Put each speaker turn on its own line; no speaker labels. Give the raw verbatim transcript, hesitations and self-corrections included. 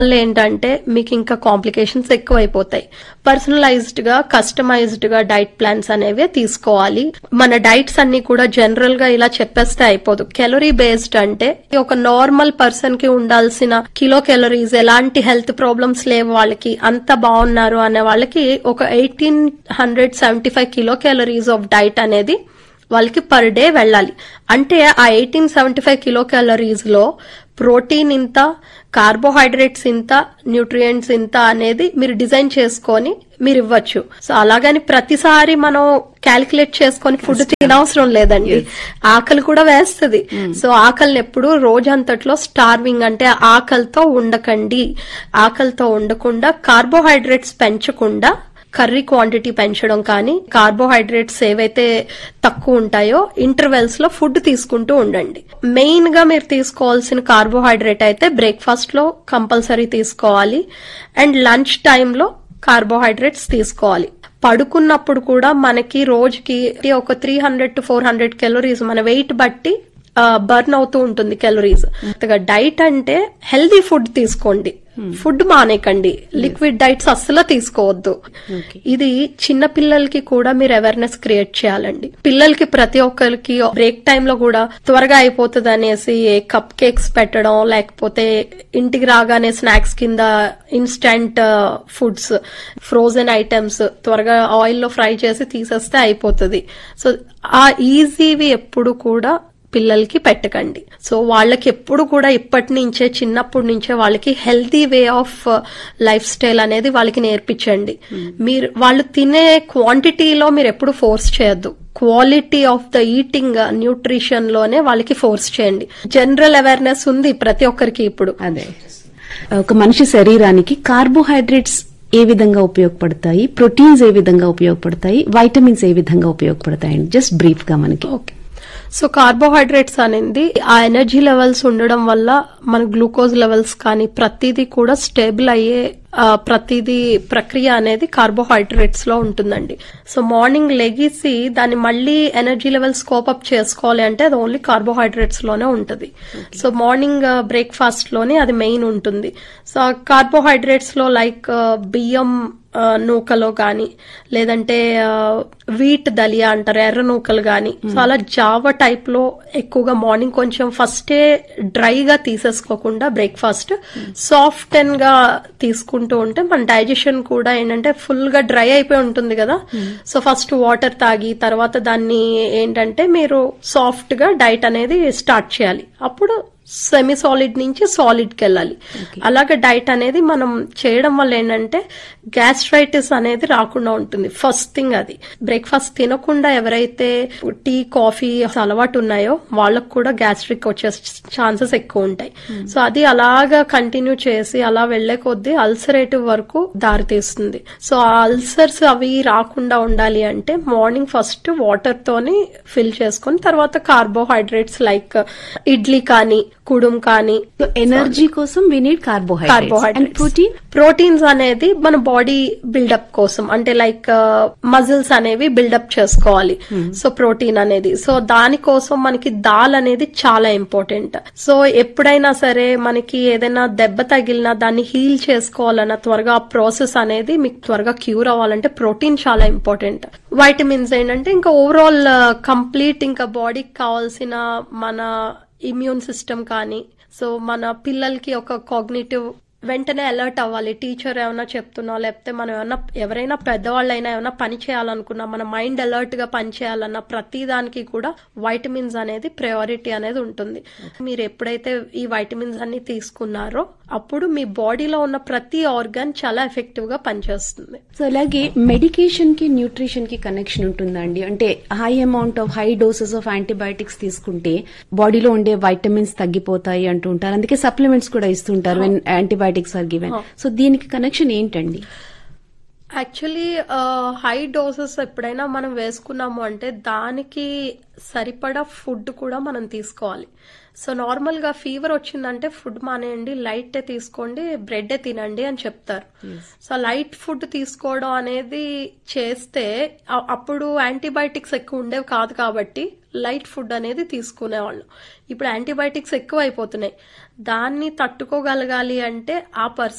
ఏంటంటే మీకు ఇంకా కాంప్లికేషన్స్ ఎక్కువ అయిపోతాయి. పర్సనలైజ్డ్ గా కస్టమైజ్డ్ గా డైట్ ప్లాన్స్ అనేవి తీసుకోవాలి. మన డైట్స్ అన్ని కూడా జనరల్ గా ఇలా చెప్పేస్తే అయిపోదు. కెలరీ బేస్డ్ అంటే ఒక నార్మల్ పర్సన్ కి ఉండాల్సిన కిలో కెలరీస్, ఎలాంటి హెల్త్ ప్రాబ్లమ్స్ లేవు వాళ్ళకి, అంత బాగున్నారు అనే వాళ్ళకి ఒక eighteen hundred seventy five kilo calories of diet అనేది వాళ్ళకి పర్ డే వెళ్ళాలి. అంటే ఆ eighteen seventy five kilo calories లో ప్రోటీన్ ఇంత, కార్బోహైడ్రేట్స్ ఇంత, న్యూట్రియంట్స్ ఇంత అనేది మీరు డిజైన్ చేసుకొని మీరు ఇవ్వచ్చు. సో అలాగని ప్రతిసారి మనం క్యాలిక్యులేట్ చేసుకొని ఫుడ్ తినవసరం లేదండి. ఆకలి కూడా వేస్తుంది. సో ఆకలిని ఎప్పుడు రోజంతట్లో స్టార్వింగ్ అంటే ఆకలితో ఉండకండి. ఆకలితో ఉండకుండా కార్బోహైడ్రేట్స్ పెంచకుండా కర్రీ క్వాంటిటీ పెంచడం కానీ, కార్బోహైడ్రేట్స్ ఏవైతే తక్కువ ఉంటాయో ఇంటర్వెల్స్ లో ఫుడ్ తీసుకుంటూ ఉండండి. మెయిన్ గా మీరు తీసుకోవాల్సిన కార్బోహైడ్రేట్ అయితే బ్రేక్ఫాస్ట్ లో కంపల్సరీ తీసుకోవాలి అండ్ లంచ్ టైంలో కార్బోహైడ్రేట్స్ తీసుకోవాలి. పడుకున్నప్పుడు కూడా మనకి రోజుకి ఒక three hundred to four hundred calories మన వెయిట్ బట్టి బర్న్ అవుతూ ఉంటుంది కెలోరీస్. డైట్ అంటే హెల్దీ ఫుడ్ తీసుకోండి, ఫుడ్ మానేకండి. లిక్విడ్ డైట్స్ అస్సలు తీసుకోవద్దు. ఇది చిన్న పిల్లలకి కూడా మీరు అవేర్నెస్ క్రియేట్ చేయాలండి. పిల్లలకి ప్రతి ఒక్కరికి బ్రేక్ టైమ్ లో కూడా త్వరగా అయిపోతుంది అనేసి కప్ కేక్స్ పెట్టడం, లేకపోతే ఇంటికి రాగానే స్నాక్స్ కింద ఇన్స్టంట్ ఫుడ్స్, ఫ్రోజన్ ఐటమ్స్ త్వరగా ఆయిల్ లో ఫ్రై చేసి తీసేస్తే అయిపోతుంది. సో ఆ ఈజీవి ఎప్పుడు కూడా పిల్లలకి పెట్టకండి. సో వాళ్ళకి ఎప్పుడు కూడా ఇప్పటి నుంచే, చిన్నప్పటి నుంచే వాళ్ళకి healthy way of life style అనేది వాళ్ళకి నేర్పించండి. మీరు వాళ్ళు తినే క్వాంటిటీలో మీరు ఎప్పుడు ఫోర్స్ చేయొద్దు. Quality of the eating, nutrition లోనే వాళ్ళకి ఫోర్స్ చేయండి. జనరల్ అవేర్నెస్ ఉంది ప్రతి ఒక్కరికి ఇప్పుడు.
అదే ఒక మనిషి శరీరానికి కార్బోహైడ్రేట్స్ ఏ విధంగా ఉపయోగపడతాయి, ప్రోటీన్స్ ఏ విధంగా ఉపయోగపడతాయి, వైటమిన్స్ ఏ విధంగా ఉపయోగపడతాయి, జస్ట్ బ్రీఫ్ గా మనకి.
ఓకే. సో కార్బోహైడ్రేట్స్ అనేది ఆ ఎనర్జీ లెవెల్స్ ఉండడం వల్ల మన గ్లూకోజ్ లెవెల్స్ కానీ ప్రతిదీ కూడా స్టేబుల్ అయ్యే ప్రతిదీ ప్రక్రియ అనేది కార్బోహైడ్రేట్స్ లో ఉంటుందండి. సో మార్నింగ్ లెగిసి దాన్ని మళ్ళీ ఎనర్జీ లెవెల్స్ కోపప్ చేసుకోవాలి అంటే అది ఓన్లీ కార్బోహైడ్రేట్స్ లోనే ఉంటుంది. సో మార్నింగ్ బ్రేక్ఫాస్ట్ లోనే అది మెయిన్ ఉంటుంది. సో కార్బోహైడ్రేట్స్ లో లైక్ బియ్యం నూకలో గాని, లేదంటే వీట్ దలియా అంటారు, ఎర్ర నూకలు గాని, సో అలా జావ టైప్ లో ఎక్కువగా మార్నింగ్ కొంచెం ఫస్టే డ్రైగా తీసేసుకోకుండా బ్రేక్ఫాస్ట్ సాఫ్ట్ అండ్ గా తీసుకుంటూ ఉంటే మన డైజెషన్ కూడా ఏంటంటే ఫుల్ గా డ్రై అయిపోయి ఉంటుంది కదా. సో ఫస్ట్ వాటర్ తాగి తర్వాత దాన్ని ఏంటంటే మీరు సాఫ్ట్ గా డైట్ అనేది స్టార్ట్ చేయాలి. అప్పుడు సెమీ సాలిడ్ నుంచి సాలిడ్ కి వెళ్ళాలి. అలాగే డైట్ అనేది మనం చేయడం వల్ల ఏంటంటే గ్యాస్ట్రైటిస్ అనేది రాకుండా ఉంటుంది. ఫస్ట్ థింగ్ అది. బ్రేక్ఫాస్ట్ తినకుండా ఎవరైతే టీ కాఫీ అలవాటు ఉన్నాయో వాళ్ళకు కూడా గ్యాస్ట్రిక్ వచ్చే ఛాన్సెస్ ఎక్కువ ఉంటాయి. సో అది అలాగా కంటిన్యూ చేసి అలా వెళ్లే కొద్దీ అల్సరేటివ్ వరకు దారితీస్తుంది. సో ఆ అల్సర్స్ అవి రాకుండా ఉండాలి అంటే మార్నింగ్ ఫస్ట్ వాటర్ తోని ఫిల్ చేసుకుని తర్వాత కార్బోహైడ్రేట్స్ లైక్ ఇడ్లీ కానీ, కుడుం కానీ.
ఎనర్జీ కోసం we need carbohydrates. Protein
proteins అనేది మన బాడీ బిల్డప్ కోసం, అంటే లైక్ మజిల్స్ అనేవి బిల్డప్ చేసుకోవాలి. సో ప్రోటీన్ అనేది, సో దానికోసం మనకి దాల్ అనేది చాలా ఇంపార్టెంట్. సో ఎప్పుడైనా సరే మనకి ఏదైనా దెబ్బ తగిలినా దాన్ని హీల్ చేసుకోవాలన్నా త్వరగా ఆ ప్రాసెస్ అనేది మీకు త్వరగా క్యూర్ అవ్వాలంటే ప్రోటీన్ చాలా ఇంపార్టెంట్. వైటమిన్స్ ఏంటంటే ఇంకా ఓవరాల్ కంప్లీట్ ఇంకా బాడీకి కావాల్సిన మన ఇమ్యూన్ సిస్టమ్ కానీ, సో మన పిల్లలకి ఒక కాగ్నిటివ్ వెంటనే అలర్ట్ అవ్వాలి. టీచర్ ఏమైనా చెప్తున్నా, లేకపోతే మనం ఏమైనా ఎవరైనా పెద్దవాళ్ళైనా ఏమైనా పని చేయాలనుకున్నా, మన మైండ్ అలర్ట్ గా పని చేయాలన్నా ప్రతి దానికి కూడా వైటమిన్స్ అనేది ప్రయారిటీ అనేది ఉంటుంది. మీరు ఎప్పుడైతే ఈ వైటమిన్స్ అన్ని తీసుకున్నారో అప్పుడు మీ బాడీలో ఉన్న ప్రతి ఆర్గాన్ చాలా ఎఫెక్టివ్ గా పనిచేస్తుంది.
సో అలాగే మెడికేషన్ కి న్యూట్రిషన్ కి కనెక్షన్ ఉంటుందండి. అంటే high amount of high doses of antibiotics తీసుకుంటే బాడీలో ఉండే వైటమిన్స్ తగ్గిపోతాయి అంటూ ఉంటారు. అందుకే సప్లిమెంట్స్ కూడా ఇస్తుంటారు when antibiotics are given. So దీనికి కనెక్షన్ ఏంటండి?
యాక్చువల్లీ హై డోసెస్ ఎప్పుడైనా మనం వేసుకున్నాము అంటే దానికి సరిపడా ఫుడ్ కూడా మనం తీసుకోవాలి. సో నార్మల్ గా ఫీవర్ వచ్చిందంటే ఫుడ్ మానేయండి, లైట్ తీసుకోండి, బ్రెడ్ తినండి అని చెప్తారు. సో లైట్ ఫుడ్ తీసుకోవడం అనేది చేస్తే అప్పుడు యాంటీబయాటిక్స్ ఎక్కువ ఉండేవి కాదు కాబట్టి లైట్ ఫుడ్ అనేది తీసుకునేవాళ్ళు. ఇప్పుడు యాంటీబయాటిక్స్ ఎక్కువ అయిపోతున్నాయి. దాన్ని తట్టుకోగలగాలి అంటే ఆ పర్సన్